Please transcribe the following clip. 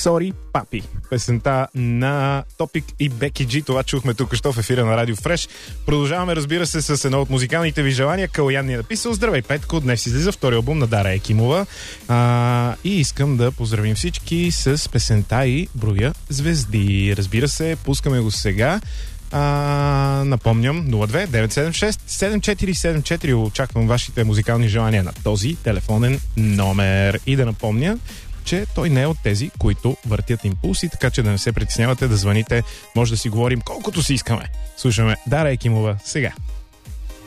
Sorry, папи. Песента на Топик и Беки Джи. Това чухме тук що в ефира на Радио Фреш. Продължаваме, разбира се, с едно от музикалните ви желания. Калоян ни е написал: здравей, Петко, днес излиза втори албум на Дара Екимова. И искам да поздравим всички с песента и Броя звезди. Разбира се, пускаме го сега. Напомням 02-976-7474. Очаквам вашите музикални желания на този телефонен номер. И да напомня, че той не е от тези, които въртят импулси, така че да не се притеснявате да звъните. Може да си говорим колкото си искаме. Слушаме Дара Екимова сега.